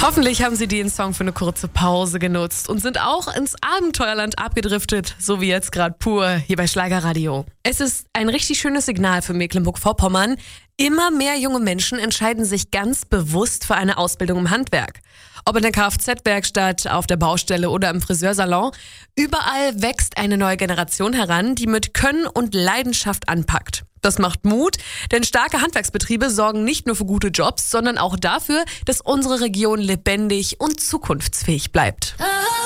Hoffentlich haben Sie den Song für eine kurze Pause genutzt und sind auch ins Abenteuerland abgedriftet, so wie jetzt gerade pur hier bei Schlagerradio. Es ist ein richtig schönes Signal für Mecklenburg-Vorpommern. Immer mehr junge Menschen entscheiden sich ganz bewusst für eine Ausbildung im Handwerk. Ob in der Kfz-Werkstatt, auf der Baustelle oder im Friseursalon, überall wächst eine neue Generation heran, die mit Können und Leidenschaft anpackt. Das macht Mut, denn starke Handwerksbetriebe sorgen nicht nur für gute Jobs, sondern auch dafür, dass unsere Region lebendig und zukunftsfähig bleibt.